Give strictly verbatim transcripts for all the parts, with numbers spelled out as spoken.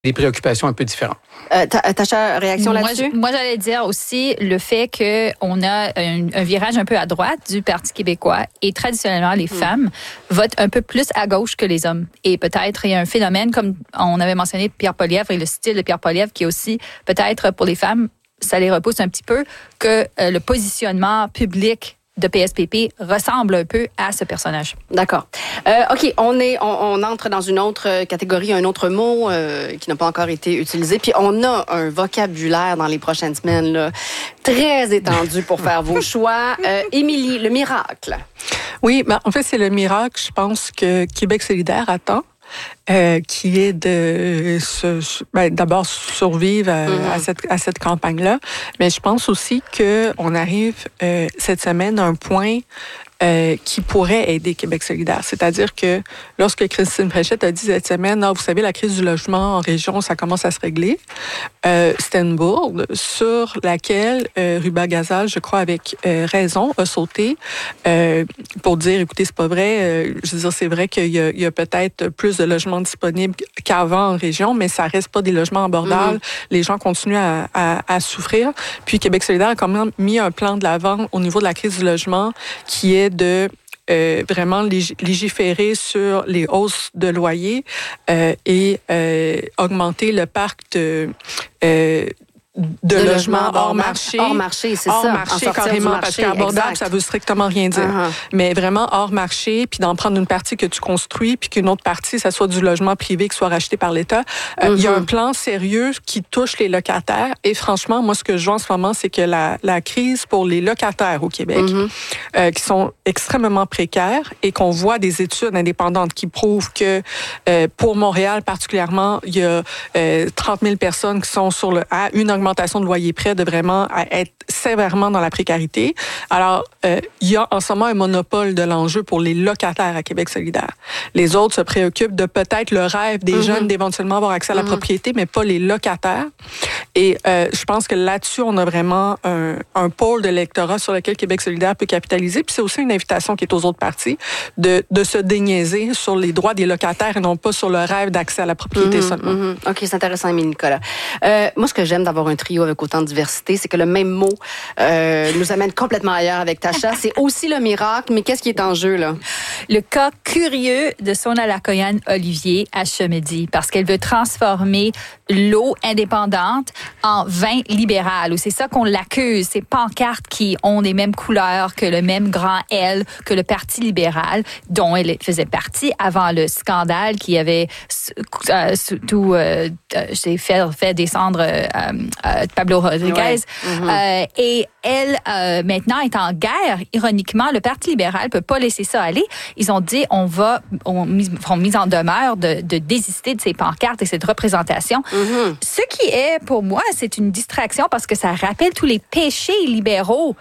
des préoccupations un peu différentes. Euh, Tacha, réaction moi, là-dessus? Je, moi, j'allais dire aussi le fait qu'on a un, un virage un peu à droite du Parti québécois et traditionnellement, les mmh. femmes votent un peu plus à gauche que les hommes. Et peut-être, il y a un phénomène, comme on avait mentionné Pierre Poilievre et le style de Pierre Poilievre, qui est aussi, peut-être, pour les femmes, ça les repousse un petit peu, que euh, le positionnement public de P S P P ressemble un peu à ce personnage. D'accord. Euh, OK, on est, on, on entre dans une autre catégorie, un autre mot euh, qui n'a pas encore été utilisé. Puis on a un vocabulaire dans les prochaines semaines là, très étendu pour faire vos choix. Euh, Émilie, le miracle. Oui, ben, en fait, c'est le miracle, je pense, que Québec solidaire attend. Euh, qui est de se, ben, d'abord survivre à, mm-hmm. à, cette, à cette campagne-là. Mais je pense aussi qu'on arrive euh, cette semaine à un point euh, qui pourrait aider Québec solidaire. C'est-à-dire que lorsque Christine Fréchette a dit cette semaine, ah, vous savez, la crise du logement en région, ça commence à se régler, euh, c'était une bourde sur laquelle euh, Ruba Gazal, je crois avec euh, raison, a sauté euh, pour dire, écoutez, c'est pas vrai. Euh, je veux dire, c'est vrai qu'il y a, il y a peut-être plus de logements disponibles qu'avant en région, mais ça reste pas des logements abordables. Mmh. Les gens continuent à, à, à souffrir. Puis Québec solidaire a quand même mis un plan de l'avant au niveau de la crise du logement qui est de euh, vraiment légiférer sur les hausses de loyers euh, et euh, augmenter le parc de... Euh, de, de logements hors, hors marché. Hors marché, c'est hors ça. Hors marché, carrément, marché, parce qu'abordable, ça veut strictement rien dire. Uh-huh. Mais vraiment hors marché, puis d'en prendre une partie que tu construis, puis qu'une autre partie, ça soit du logement privé qui soit racheté par l'État. Il euh, uh-huh. y a un plan sérieux qui touche les locataires. Et franchement, moi, ce que je vois en ce moment, c'est que la, la crise pour les locataires au Québec, uh-huh. euh, qui sont extrêmement précaires et qu'on voit des études indépendantes qui prouvent que euh, pour Montréal particulièrement, il y a euh, trente mille personnes qui sont sur le à une augmentation de loyer près de vraiment être sévèrement dans la précarité. Alors, euh, il y a en ce moment un monopole de l'enjeu pour les locataires à Québec solidaire. Les autres se préoccupent de peut-être le rêve des mm-hmm. jeunes d'éventuellement avoir accès à la mm-hmm. propriété, mais pas les locataires. Et euh, je pense que là-dessus, on a vraiment un, un pôle de l'électorat sur lequel Québec solidaire peut capitaliser. Puis c'est aussi une invitation qui est aux autres partis de, de se déniaiser sur les droits des locataires et non pas sur le rêve d'accès à la propriété mm-hmm. seulement. Mm-hmm. OK, c'est intéressant, Émilie Nicolas. Euh, moi, ce que j'aime d'avoir un trio avec autant de diversité, c'est que le même mot euh, nous amène complètement ailleurs avec Tacha. C'est aussi le miracle, mais qu'est-ce qui est en jeu, là? Le cas curieux de Sona Lakoyan-Olivier à Chemedy, parce qu'elle veut transformer l'eau indépendante en vin libéral. Ou c'est ça qu'on l'accuse. Ces pancartes qui ont les mêmes couleurs que le même grand L que le Parti libéral, dont elle faisait partie avant le scandale qui avait euh, tout euh, euh, fait, fait descendre euh, euh, Pablo Rodriguez. Ouais. Mm-hmm. Euh, et elle, euh, maintenant, est en guerre. Ironiquement, le Parti libéral peut pas laisser ça aller. Ils ont dit, on va, on ont mis en demeure de, de désister de ces pancartes et cette représentation. Mm-hmm. Ce qui est, pour moi, c'est une distraction parce que ça rappelle tous les péchés libéraux.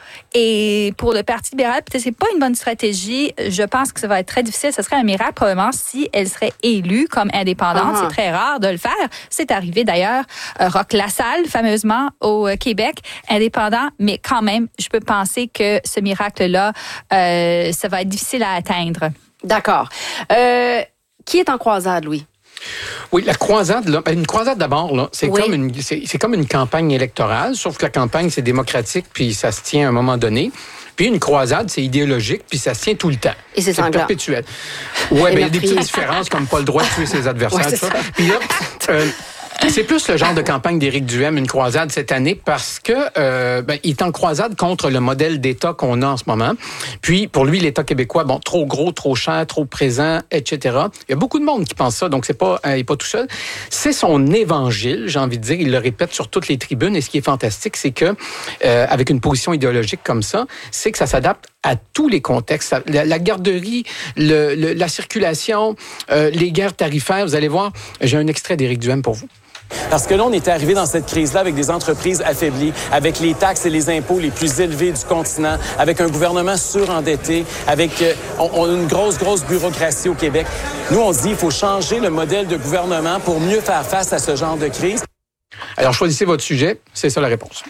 Et pour le Parti libéral, peut-être c'est pas une bonne stratégie. Je pense que ça va être très difficile. Ce serait un miracle, probablement, si elle serait élue comme indépendante. Uh-huh. C'est très rare de le faire. C'est arrivé, d'ailleurs, euh, Roch Lassalle, fameusement, au Québec, indépendant. Mais quand même, je peux penser que ce miracle-là, euh, ça va être difficile à atteindre. D'accord. Euh, qui est en croisade, Louis? Oui, la croisade, là, une croisade d'abord, là, c'est, oui. comme une, c'est, c'est comme une campagne électorale, sauf que la campagne, c'est démocratique, puis ça se tient à un moment donné. Puis une croisade, c'est idéologique, puis ça se tient tout le temps. Et c'est, c'est sanglant. Perpétuel. Oui, mais il y a des petites différences, comme pas le droit de tuer ses adversaires. Ouais, ça. Puis là, euh, c'est plus le genre de campagne d'Éric Duhem, une croisade cette année, parce que euh, ben, il est en croisade contre le modèle d'État qu'on a en ce moment. Puis, pour lui, l'État québécois, bon, trop gros, trop cher, trop présent, et cetera. Il y a beaucoup de monde qui pense ça, donc c'est pas, euh, il n'est pas tout seul. C'est son évangile, j'ai envie de dire. Il le répète sur toutes les tribunes. Et ce qui est fantastique, c'est que, euh, avec une position idéologique comme ça, c'est que ça s'adapte à tous les contextes. La, la garderie, le, le, la circulation, euh, les guerres tarifaires. Vous allez voir, j'ai un extrait d'Éric Duhem pour vous. Parce que là, on est arrivé dans cette crise-là avec des entreprises affaiblies, avec les taxes et les impôts les plus élevés du continent, avec un gouvernement surendetté, avec euh, on, on a une grosse, grosse bureaucratie au Québec. Nous, on se dit qu'il faut changer le modèle de gouvernement pour mieux faire face à ce genre de crise. Alors, choisissez votre sujet. C'est ça la réponse.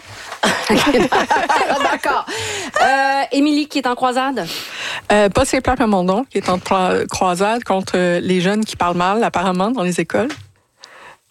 D'accord. Euh, Émilie, qui est en croisade? Euh, pas Saint-Pierre Plamondon, qui est en croisade contre les jeunes qui parlent mal, apparemment, dans les écoles.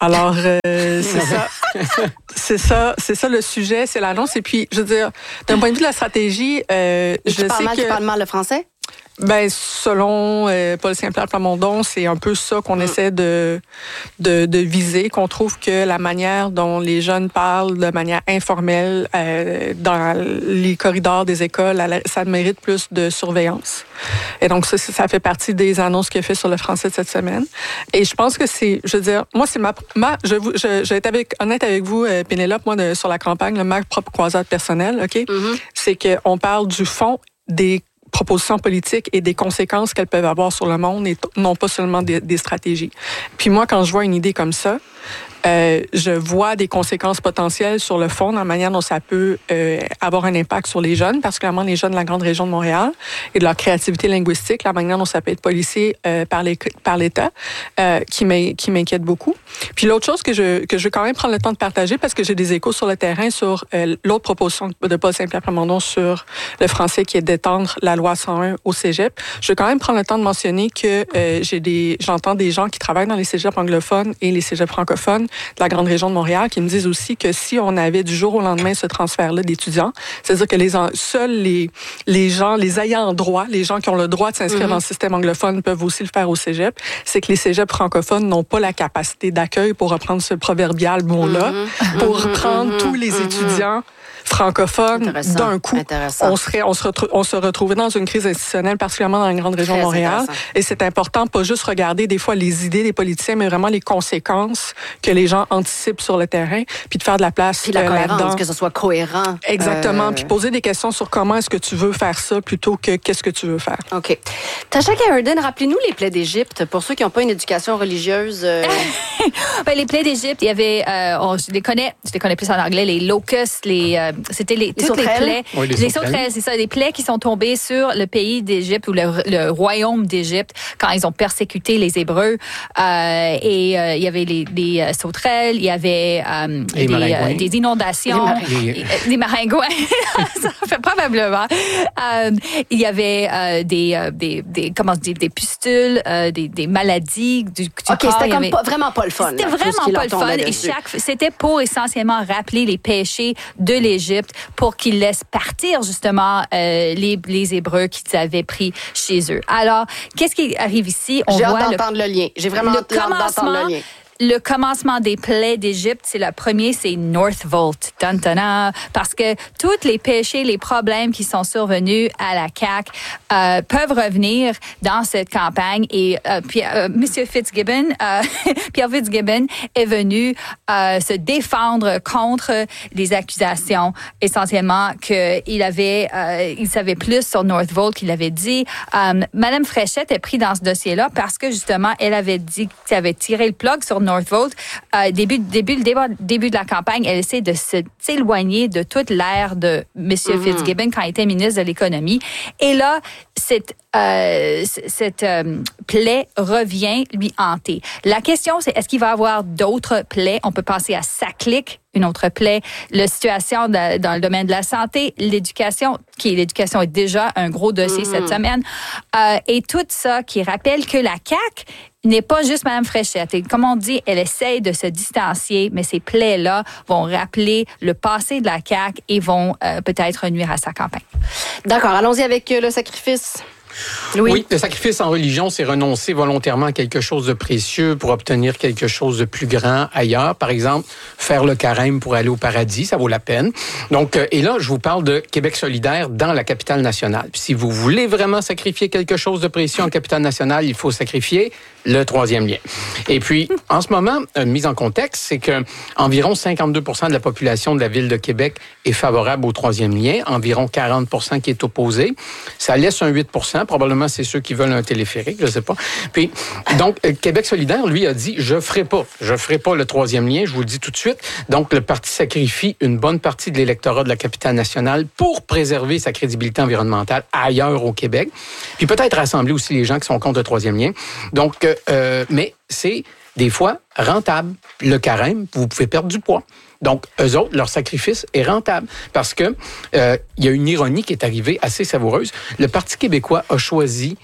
Alors, euh, c'est ça. C'est ça, c'est ça le sujet, c'est l'annonce. Et puis, je veux dire, d'un point de vue de la stratégie, euh, Et je tu parles sais mal, que... tu parles mal le français? Ben, selon euh, Paul Saint-Pierre Plamondon, c'est un peu ça qu'on mm. essaie de, de, de viser, qu'on trouve que la manière dont les jeunes parlent de manière informelle euh, dans les corridors des écoles, ça mérite plus de surveillance. Et donc, ça, ça fait partie des annonces qu'il a fait sur le français de cette semaine. Et je pense que c'est, je veux dire, moi, c'est ma, ma je, je, je vais être avec, honnête avec vous, euh, Pénélope, moi, de, sur la campagne, là, ma propre croisade personnelle, OK? Mm-hmm. C'est qu'on parle du fond des propositions politiques et des conséquences qu'elles peuvent avoir sur le monde et non pas seulement des, des stratégies. Puis moi, quand je vois une idée comme ça, Euh, je vois des conséquences potentielles sur le fond, dans la manière dont ça peut euh, avoir un impact sur les jeunes, particulièrement les jeunes de la grande région de Montréal, et de leur créativité linguistique, la manière dont ça peut être policé euh, par, les, par l'État, euh, qui, qui m'inquiète beaucoup. Puis l'autre chose que je, que je veux quand même prendre le temps de partager, parce que j'ai des échos sur le terrain sur euh, l'autre proposition de Paul Saint-Pierre Plamondon sur le français, qui est d'étendre la loi cent un au cégep. Je veux quand même prendre le temps de mentionner que euh, j'ai des, j'entends des gens qui travaillent dans les cégeps anglophones et les cégeps francophones de la grande région de Montréal qui me disent aussi que si on avait du jour au lendemain ce transfert-là d'étudiants, c'est-à-dire que les, seuls les, les gens, les ayants droit, les gens qui ont le droit de s'inscrire mm-hmm. dans le système anglophone peuvent aussi le faire au cégep, c'est que les cégeps francophones n'ont pas la capacité d'accueil, pour reprendre ce proverbial mot-là, mm-hmm. pour mm-hmm. prendre mm-hmm. tous les mm-hmm. étudiants francophones d'un coup. On, serait, on, se retrou- on se retrouvait dans une crise institutionnelle, particulièrement dans la grande région Très de Montréal. Et c'est important, pas juste regarder des fois les idées des politiciens, mais vraiment les conséquences que les gens anticipent sur le terrain, puis de faire de la place puis la euh, cohérence, là-dedans. que ce soit cohérent. Exactement. Euh... Puis poser des questions sur comment est-ce que tu veux faire ça plutôt que qu'est-ce que tu veux faire. OK. Tasha Khairden, rappelez-nous les plaies d'Égypte pour ceux qui n'ont pas une éducation religieuse. Euh... ben, les plaies d'Égypte, il y avait, euh, on, je les connais, je les connais plus en anglais, les locusts, les, euh, c'était les, les toutes les plaies. Oui, les les sauterelles, c'est ça, des plaies qui sont tombées sur le pays d'Égypte ou le, le royaume d'Égypte quand ils ont persécuté les Hébreux. Euh, et euh, il y avait les, les euh, sauterelles, il y avait euh, des, euh, des inondations, les, des maringouins, ça fait probablement. Euh, il y avait euh, des, euh, des, des, comment dire, des pustules, euh, des, des maladies du, du OK, corps. c'était comme avait... pas, vraiment pas le fun. C'était là, vraiment pas le fun. Et chaque, c'était pour essentiellement rappeler les péchés de l'Égypte pour qu'ils laissent partir justement euh, les, les Hébreux qu'ils avaient pris chez eux. Alors, qu'est-ce qui arrive ici? On J'ai hâte d'entendre le, le lien. J'ai vraiment hâte d'entendre le lien. Le commencement des plaies d'Égypte, c'est le premier, c'est Northvolt. Tan-tan-tan. Parce que tous les péchés, les problèmes qui sont survenus à la C A Q euh, peuvent revenir dans cette campagne. Et euh, puis, euh, M. Fitzgibbon, euh, Pierre Fitzgibbon est venu euh, se défendre contre les accusations, essentiellement qu'il avait, euh, il savait plus sur Northvolt qu'il avait dit. Euh, Madame Fréchette est prise dans ce dossier-là parce que justement, elle avait dit qu'elle avait tiré le plug sur Northvolt. Euh, début, début, le débat, début de la campagne, elle essaie de se, s'éloigner de toute l'ère de M. Mm-hmm. Fitzgibbon quand il était ministre de l'Économie. Et là, cette, euh, cette euh, plaie revient lui hanter. La question, c'est est-ce qu'il va y avoir d'autres plaies? On peut penser à Saclic, une autre plaie, la situation de, dans le domaine de la santé, l'éducation, qui l'éducation est déjà un gros dossier mm-hmm. cette semaine, euh, et tout ça qui rappelle que la C A Q n'est pas juste Mme Fréchette. Et comme on dit, elle essaie de se distancier, mais ces plaies-là vont rappeler le passé de la C A Q et vont euh, peut-être nuire à sa campagne. D'accord, allons-y avec euh, le sacrifice. Louis. Oui, le sacrifice en religion, c'est renoncer volontairement à quelque chose de précieux pour obtenir quelque chose de plus grand ailleurs. Par exemple, faire le carême pour aller au paradis, ça vaut la peine. Donc, euh, et là, je vous parle de Québec solidaire dans la capitale nationale. Puis, si vous voulez vraiment sacrifier quelque chose de précieux en capitale nationale, il faut sacrifier le troisième lien. Et puis, en ce moment, euh, mise en contexte, c'est que environ cinquante-deux pour cent de la population de la ville de Québec est favorable au troisième lien, environ quarante pour cent qui est opposé. Ça laisse un huit pour cent. Probablement, c'est ceux qui veulent un téléphérique, je sais pas. Puis, donc, Québec solidaire, lui, a dit, je ferai pas, je ferai pas le troisième lien, je vous le dis tout de suite. Donc, le parti sacrifie une bonne partie de l'électorat de la capitale nationale pour préserver sa crédibilité environnementale ailleurs au Québec. Puis peut-être rassembler aussi les gens qui sont contre le troisième lien. Donc, euh, mais c'est des fois rentable. Le carême, vous pouvez perdre du poids. Donc, eux autres, leur sacrifice est rentable parce que euh, il y a une ironie qui est arrivée assez savoureuse. Le Parti québécois a choisi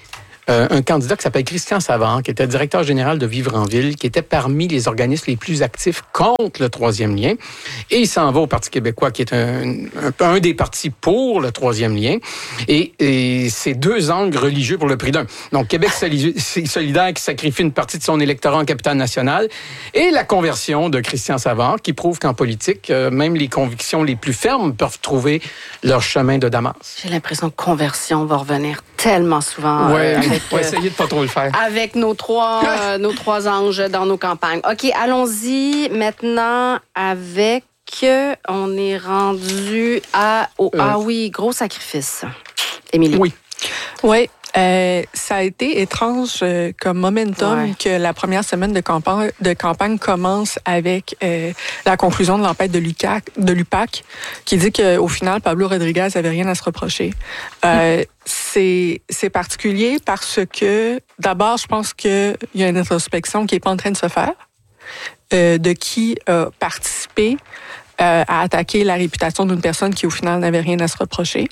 euh, un candidat qui s'appelle Christian Savard, qui était directeur général de Vivre en Ville, qui était parmi les organismes les plus actifs contre le troisième lien. Et il s'en va au Parti québécois, qui est un, un, un des partis pour le troisième lien. Et, et c'est deux angles religieux pour le prix d'un. Donc, Québec solidaire qui sacrifie une partie de son électorat en capitale nationale et la conversion de Christian Savard qui prouve qu'en politique, euh, même les convictions les plus fermes peuvent trouver leur chemin de Damas. J'ai l'impression que conversion va revenir tellement souvent. Ouais, euh, avec, on va essayer de pas trop le faire. Avec nos trois, euh, nos trois anges dans nos campagnes. OK, allons-y maintenant avec... On est rendu à... Oh, euh, ah oui, gros sacrifice. Émilie. Oui. Oui. Euh, ça a été étrange euh, comme momentum ouais. que la première semaine de campagne, de campagne commence avec euh, la conclusion de l'empête de l'U Q A C, de l'U P A C, qui dit qu'au final, Pablo Rodriguez avait rien à se reprocher. Euh, mmh. c'est, c'est particulier parce que, d'abord, je pense qu'il y a une introspection qui n'est pas en train de se faire, euh, de qui a participé Euh, à attaquer la réputation d'une personne qui, au final, n'avait rien à se reprocher.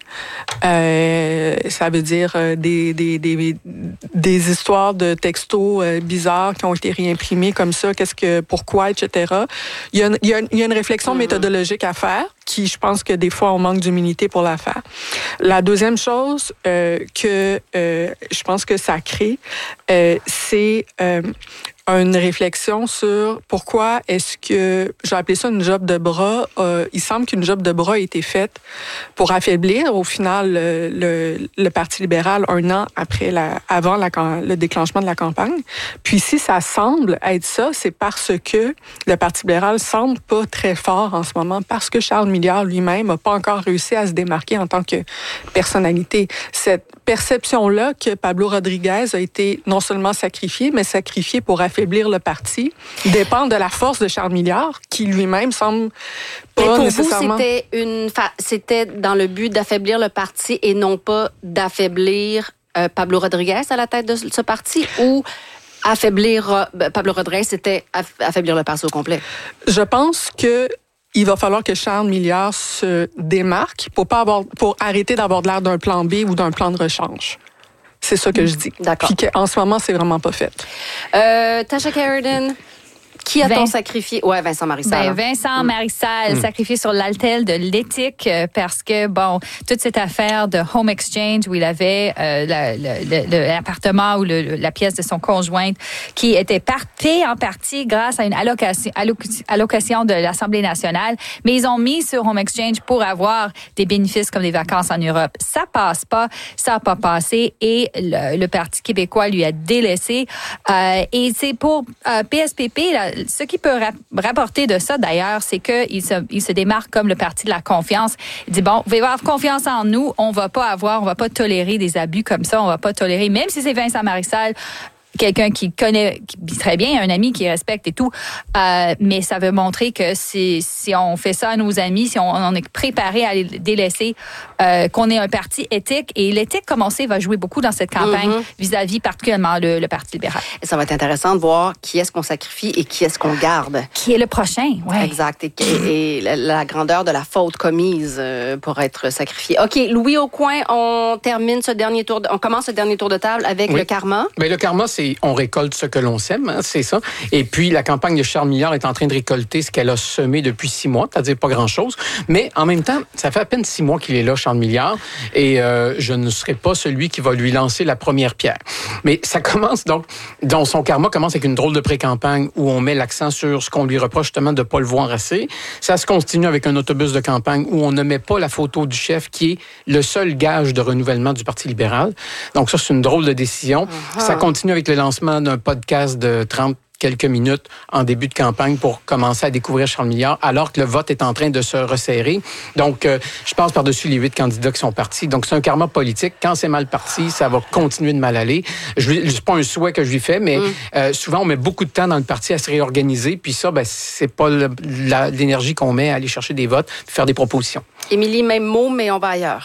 Euh, ça veut dire euh, des, des, des, des histoires de textos euh, bizarres qui ont été réimprimés comme ça, qu'est-ce que, pourquoi, et cetera. Il y a, il y a, il y a une réflexion mm-hmm. méthodologique à faire qui, je pense que des fois, on manque d'humilité pour la faire. La deuxième chose euh, que euh, je pense que ça crée, euh, c'est... Euh, une réflexion sur pourquoi est-ce que, j'ai appelé ça une job de bras, euh, il semble qu'une job de bras a été faite pour affaiblir au final le, le, le Parti libéral un an après la, avant la, le déclenchement de la campagne. Puis si ça semble être ça, c'est parce que le Parti libéral semble pas très fort en ce moment, parce que Charles Milliard lui-même n'a pas encore réussi à se démarquer en tant que personnalité. Cette perception-là que Pablo Rodriguez a été non seulement sacrifié, mais sacrifié pour affaiblir le parti, dépend de la force de Charles Milliard, qui lui-même semble pas mais pour nécessairement... vous, c'était, une fa... c'était dans le but d'affaiblir le parti et non pas d'affaiblir euh, Pablo Rodriguez à la tête de ce parti, ou affaiblir euh, Pablo Rodriguez, c'était aff... affaiblir le parti au complet? Je pense que il va falloir que Charles Milliard se démarque pour pas avoir, pour arrêter d'avoir de l'air d'un plan B ou d'un plan de rechange. C'est ça que je dis. D'accord. Puis qu'en ce moment, c'est vraiment pas fait. Euh, Tasha Keraden, qui a-t-on Vin... sacrifié? Ouais, Vincent Marissal. Ben, Vincent mm. Marissal, mm. sacrifié sur l'autel de l'éthique parce que, bon, toute cette affaire de home exchange où il avait euh, la, le, le, l'appartement ou le, la pièce de son conjointe qui était payée en partie grâce à une allocation, allocation de l'Assemblée nationale, mais ils ont mis sur home exchange pour avoir des bénéfices comme des vacances en Europe. Ça passe pas, ça n'a pas passé et le, le Parti québécois lui a délaissé. Euh, et c'est pour euh, P S P P, là, ce qui peut rapporter de ça, d'ailleurs, c'est qu'il se, il se démarque comme le parti de la confiance. Il dit, bon, vous pouvez avoir confiance en nous, on va pas avoir, on va pas tolérer des abus comme ça, on va pas tolérer, même si c'est Vincent Marissal, quelqu'un qui connaît qui, très bien, un ami qui respecte et tout, euh, mais ça veut montrer que si, si on fait ça à nos amis, si on, on est préparé à les délaisser, euh, qu'on est un parti éthique, et l'éthique, comme on sait, va jouer beaucoup dans cette campagne mm-hmm. vis-à-vis particulièrement le, le Parti libéral. Et ça va être intéressant de voir qui est-ce qu'on sacrifie et qui est-ce qu'on garde. Qui est le prochain, oui. Exact. Et, et, et la, la grandeur de la faute commise euh, pour être sacrifié. OK, Louis Aucoin, on termine ce dernier tour, de, on commence ce dernier tour de table avec oui. le karma. Bien, le karma, c'est on récolte ce que l'on sème, hein, c'est ça. Et puis, la campagne de Charles Milliard est en train de récolter ce qu'elle a semé depuis six mois, c'est-à-dire pas grand-chose. Mais en même temps, ça fait à peine six mois qu'il est là, Charles Milliard, et euh, je ne serai pas celui qui va lui lancer la première pierre. Mais ça commence donc, donc son karma commence avec une drôle de pré-campagne où on met l'accent sur ce qu'on lui reproche justement de ne pas le voir assez. Ça se continue avec un autobus de campagne où on ne met pas la photo du chef qui est le seul gage de renouvellement du Parti libéral. Donc ça, c'est une drôle de décision. Uh-huh. Ça continue avec le lancement d'un podcast de trente quelques minutes en début de campagne pour commencer à découvrir Charles Milliard, alors que le vote est en train de se resserrer. Donc, euh, je passe par-dessus les huit candidats qui sont partis. Donc, c'est un karma politique. Quand c'est mal parti, ça va continuer de mal aller. Je c'est pas un souhait que je lui fais, mais mm. euh, souvent, on met beaucoup de temps dans le parti à se réorganiser, puis ça, ben, c'est pas le, la, l'énergie qu'on met à aller chercher des votes, faire des propositions. Émilie, même mot, mais on va ailleurs.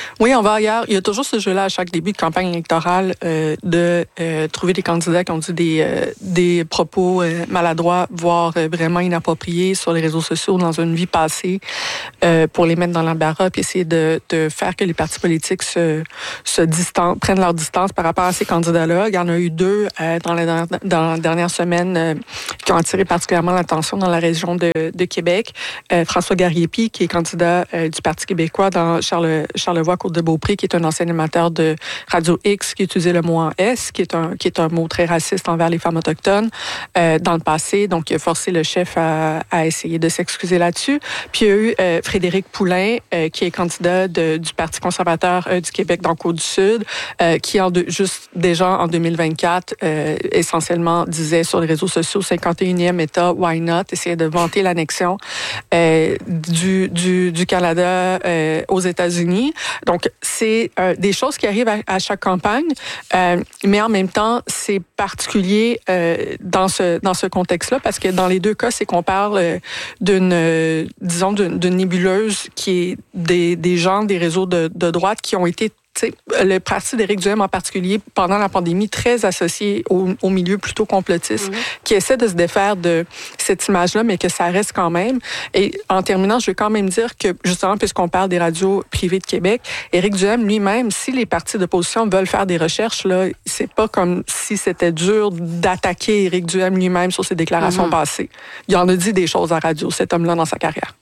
Oui, on va ailleurs. Il y a toujours ce jeu-là à chaque début de campagne électorale euh, de euh, trouver des candidats qui ont dit des, euh, des propos euh, maladroits, voire euh, vraiment inappropriés sur les réseaux sociaux dans une vie passée euh, pour les mettre dans l'embarras puis essayer de, de faire que les partis politiques se, se distancent, prennent leur distance par rapport à ces candidats-là. Il y en a eu deux euh, dans, la, dans la dernière semaine euh, qui ont attiré particulièrement l'attention dans la région de, de Québec. Euh, François Gariepi, qui est candidat euh, du Parti québécois dans Charle, Charlevoix, Côte-de-Beaupré, qui est un ancien animateur de Radio X, qui utilisait le mot en S, qui est un, qui est un mot très raciste envers les femmes autochtones euh, dans le passé. Donc, il a forcé le chef à, à essayer de s'excuser là-dessus. Puis, il y a eu euh, Frédéric Poulain, euh, qui est candidat de, du Parti conservateur euh, du Québec dans Côte-du-Sud, euh, qui, en de, juste déjà en deux mille vingt-quatre, euh, essentiellement disait sur les réseaux sociaux, cinquante et unième État, why not? Essayait de vanter l'annexion euh, du, du, du Canada euh, aux États-Unis. Donc, c'est euh, des choses qui arrivent à, à chaque campagne, euh, mais en même temps, c'est particulier euh, dans ce dans ce contexte-là, parce que dans les deux cas, c'est qu'on parle euh, d'une, euh, disons, d'une, d'une nébuleuse qui est des, des gens des réseaux de, de droite qui ont été, t'sais, le parti d'Éric Duhem en particulier, pendant la pandémie, très associé au, au milieu plutôt complotiste, mmh. qui essaie de se défaire de cette image-là, mais que ça reste quand même. Et en terminant, je veux quand même dire que, justement, puisqu'on parle des radios privées de Québec, Éric Duhem lui-même, si les partis d'opposition veulent faire des recherches, là, c'est pas comme si c'était dur d'attaquer Éric Duhem lui-même sur ses déclarations mmh. passées. Il en a dit des choses à radio, cet homme-là, dans sa carrière.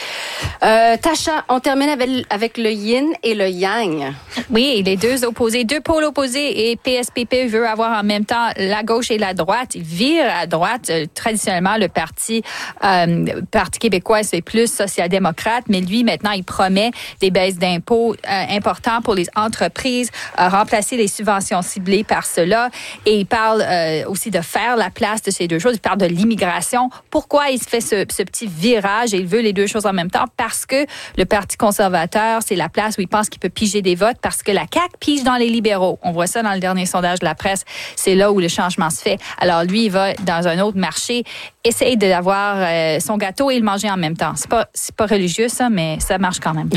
Euh, Tasha, on termine avec, avec le yin et le yang. Oui, les deux opposés, deux pôles opposés, et P S P P veut avoir en même temps la gauche et la droite. Il vire à droite. Euh, traditionnellement, le parti, euh, parti québécois, c'est plus social-démocrate, mais lui, maintenant, il promet des baisses d'impôts euh, importantes pour les entreprises, euh, remplacer les subventions ciblées par cela, et il parle euh, aussi de faire la place de ces deux choses. Il parle de l'immigration. Pourquoi il se fait ce, ce petit virage et il veut les deux choses en même temps? Parce que le Parti conservateur, c'est la place où il pense qu'il peut piger des votes, parce que la C A Q pige dans les libéraux. On voit ça dans le dernier sondage de la presse. C'est là où le changement se fait. Alors lui, il va dans un autre marché, essaye d'avoir euh, son gâteau et le manger en même temps. C'est pas, c'est pas religieux, ça, mais ça marche quand même.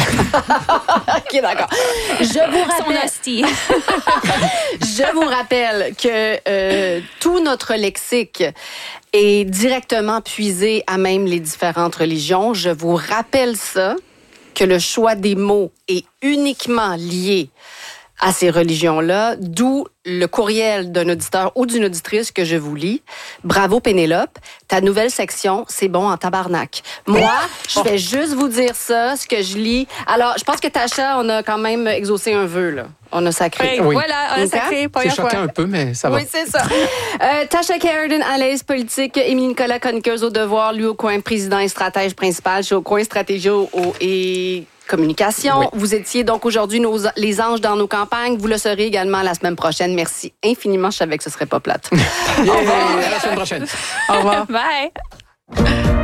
OK, d'accord. Je vous rappelle... Je vous rappelle que euh, tout notre lexique est directement puisé à même les différentes religions. Je vous rappelle ça, que le choix des mots est uniquement lié à ces religions-là, d'où le courriel d'un auditeur ou d'une auditrice que je vous lis. Bravo Pénélope, ta nouvelle section, c'est bon en tabarnak. Moi, je vais juste vous dire ça, ce que je lis. Alors, je pense que Tasha, on a quand même exaucé un vœu, là. On a sacré. Oui. Voilà, on a sacré. C'est choquant un peu, mais ça va. Oui, c'est ça. euh, Tasha Caridon, analyse politique. Émilie Nicolas, chroniqueuse au devoir. Lui, au coin, président et stratège principal. Je suis au coin, stratégie au, et communication. Oui. Vous étiez donc aujourd'hui nos, les anges dans nos campagnes. Vous le serez également la semaine prochaine. Merci infiniment. Je savais que ce serait pas plate. Au revoir. À la semaine prochaine. Au revoir. Bye.